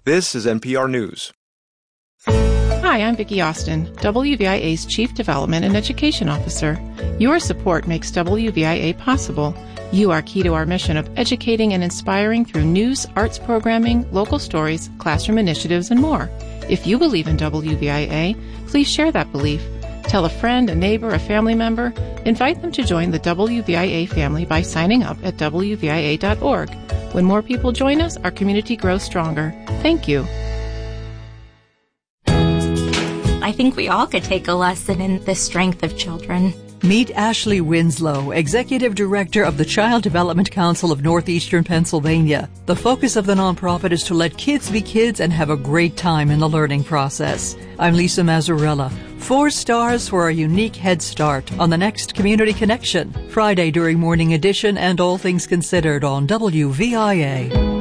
This is NPR News. Hi, I'm Vicki Austin, WVIA's Chief Development and Education Officer. Your support makes WVIA possible. You are key to our mission of educating and inspiring through news, arts programming, local stories, classroom initiatives, and more. If you believe in WVIA, please share that belief. Tell a friend, a neighbor, a family member. Invite them to join the WVIA family by signing up at WVIA.org. When more people join us, our community grows stronger. Thank you. I think we all could take a lesson in the strength of children. Meet Ashley Winslow, Executive Director of the Child Development Council of Northeastern Pennsylvania. The focus of the nonprofit is to let kids be kids and have a great time in the learning process. I'm Lisa Mazzarella. 4 stars for a unique head start on the next Community Connection, Friday during Morning Edition and All Things Considered on WVIA.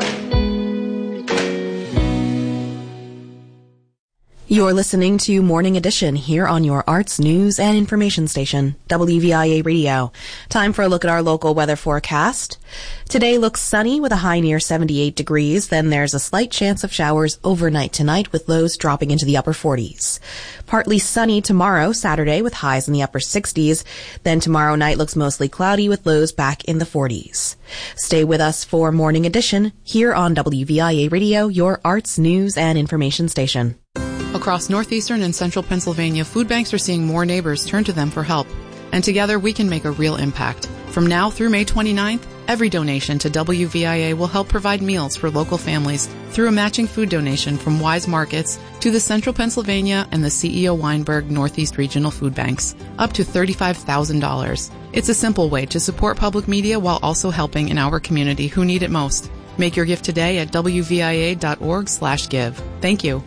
You're listening to Morning Edition here on your arts, news, and information station, WVIA Radio. Time for a look at our local weather forecast. Today looks sunny with a high near 78 degrees. Then there's a slight chance of showers overnight tonight with lows dropping into the upper 40s. Partly sunny tomorrow, Saturday, with highs in the upper 60s. Then tomorrow night looks mostly cloudy with lows back in the 40s. Stay with us for Morning Edition here on WVIA Radio, your arts, news, and information station. Across northeastern and central Pennsylvania, food banks are seeing more neighbors turn to them for help. And together we can make a real impact. From now through May 29th, every donation to WVIA will help provide meals for local families through a matching food donation from Wise Markets to the Central Pennsylvania and the CEO Weinberg Northeast Regional Food Banks, up to $35,000. It's a simple way to support public media while also helping in our community who need it most. Make your gift today at WVIA.org/give. Thank you.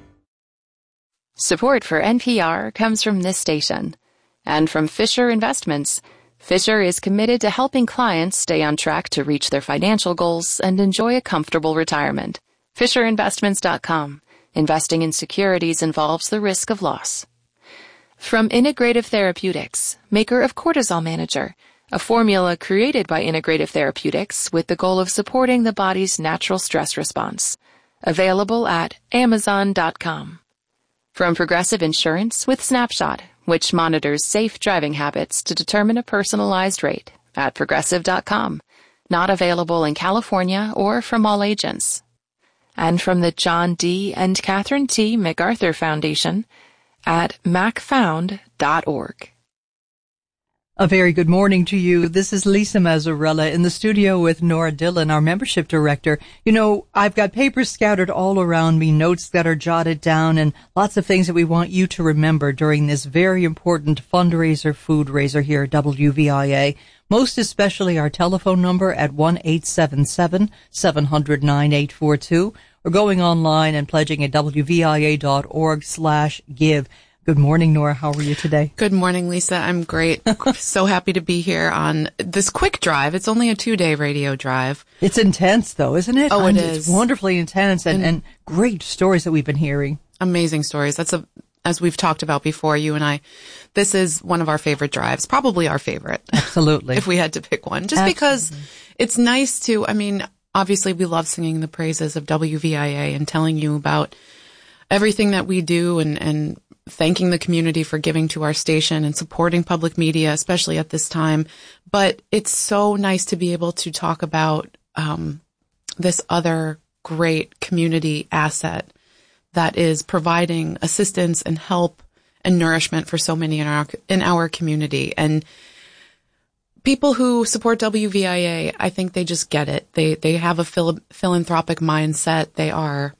Support for NPR comes from this station and from Fisher Investments. Fisher is committed to helping clients stay on track to reach their financial goals and enjoy a comfortable retirement. FisherInvestments.com. Investing in securities involves the risk of loss. From Integrative Therapeutics, maker of Cortisol Manager, a formula created by Integrative Therapeutics with the goal of supporting the body's natural stress response. Available at Amazon.com. From Progressive Insurance with Snapshot, which monitors safe driving habits to determine a personalized rate at Progressive.com. Not available in California or from all agents. And from the John D. and Catherine T. MacArthur Foundation at macfound.org. A very good morning to you. This is Lisa Mazzarella in the studio with Nora Dillon, our membership director. You know, I've got papers scattered all around me, notes that are jotted down, and lots of things that we want you to remember during this very important fundraiser, food raiser here at WVIA. Most especially our telephone number at 1-877-700-9842, or going online and pledging at WVIA.org/give. Good morning, Nora. How are you today? Good morning, Lisa. I'm great. So happy to be here on this quick drive. It's only a 2-day radio drive. It's intense, though, isn't it? Oh, it is. It's wonderfully intense and great stories that we've been hearing. Amazing stories. As we've talked about before, you and I, this is one of our favorite drives, probably our favorite. Absolutely. If we had to pick one. Just because it's nice to, obviously we love singing the praises of WVIA and telling you about everything that we do and thanking the community for giving to our station and supporting public media, especially at this time. But it's so nice to be able to talk about this other great community asset that is providing assistance and help and nourishment for so many in our community. And people who support WVIA, I think they just get it. They have a philanthropic mindset. They are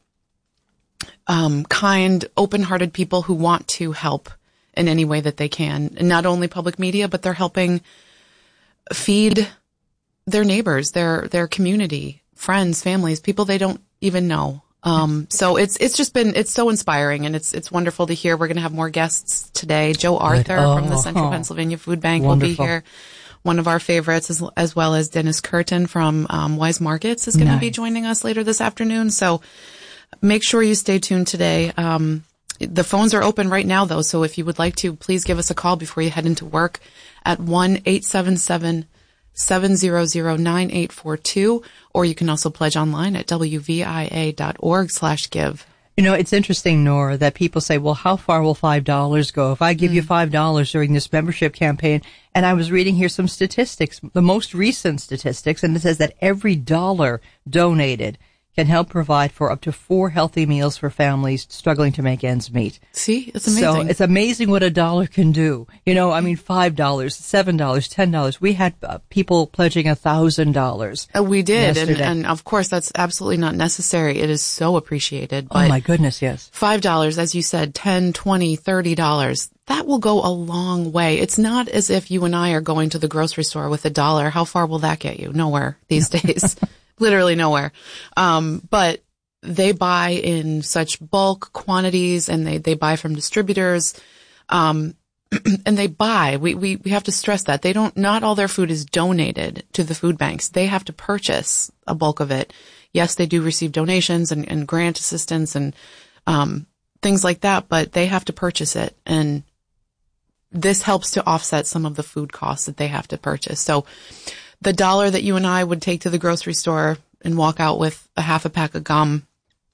kind, open-hearted people who want to help in any way that they can. And not only public media, but they're helping feed their neighbors, their community, friends, families, people they don't even know. So it's so inspiring, and it's wonderful to hear. We're going to have more guests today. Joe Arthur from the Central Pennsylvania Food Bank will be here. One of our favorites, as well as Dennis Curtin from Wise Markets is going to be joining us later this afternoon. So make sure you stay tuned today. The phones are open right now, though, so if you would like to, please give us a call before you head into work at 1-877-700-9842. 700-9842, or you can also pledge online at wvia.org/give. You know, it's interesting, Nora, that people say, well, how far will $5 go? If I give you $5 during this membership campaign, and I was reading here some statistics, the most recent statistics, and it says that every dollar donated can help provide for up to 4 healthy meals for families struggling to make ends meet. See, it's amazing. So it's amazing what a dollar can do. You know, I mean, $5, $7, $10. We had people pledging $1,000. We did, yesterday. and of course that's absolutely not necessary. It is so appreciated. Oh my goodness, yes. $5, as you said, $10, $20, $30. That will go a long way. It's not as if you and I are going to the grocery store with $1. How far will that get you? Nowhere these days. Literally nowhere. But they buy in such bulk quantities, and they buy from distributors. And they buy. We have to stress that. Not all their food is donated to the food banks. They have to purchase a bulk of it. Yes, they do receive donations and grant assistance and, things like that, but they have to purchase it. And this helps to offset some of the food costs that they have to purchase. So the $1 that you and I would take to the grocery store and walk out with a half a pack of gum,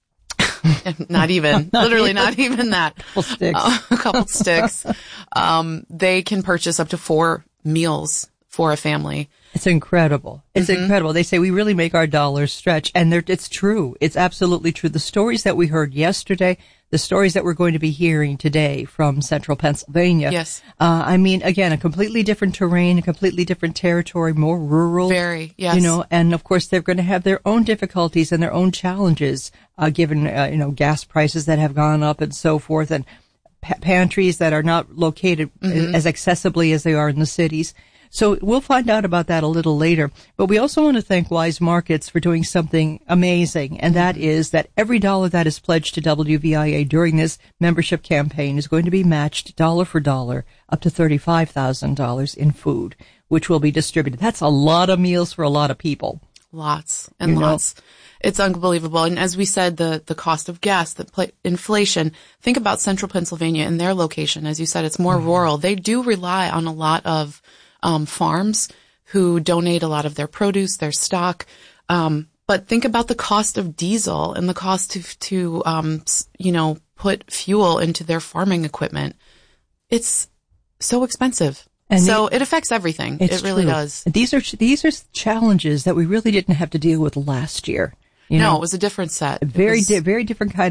literally not even that. A couple sticks. They can purchase up to 4 meals for a family. It's incredible. It's incredible. They say we really make our dollars stretch, and it's true. It's absolutely true. The stories that we heard yesterday, the stories that we're going to be hearing today from central Pennsylvania. Yes. I mean, again, a completely different terrain, a completely different territory, more rural. Very, yes. You know, and of course they're going to have their own difficulties and their own challenges, given, gas prices that have gone up and so forth, and pantries that are not located as accessibly as they are in the cities. So we'll find out about that a little later. But we also want to thank Wise Markets for doing something amazing, and that is that every dollar that is pledged to WVIA during this membership campaign is going to be matched dollar for dollar up to $35,000 in food, which will be distributed. That's a lot of meals for a lot of people. Lots and lots. It's unbelievable. And as we said, the cost of gas, inflation, think about central Pennsylvania and their location. As you said, it's more rural. They do rely on a lot of farms who donate a lot of their produce, their stock. But think about the cost of diesel and the cost to put fuel into their farming equipment. It's so expensive. And so it affects everything. It really does. These are challenges that we really didn't have to deal with last year. No, it was a different set. Very different kind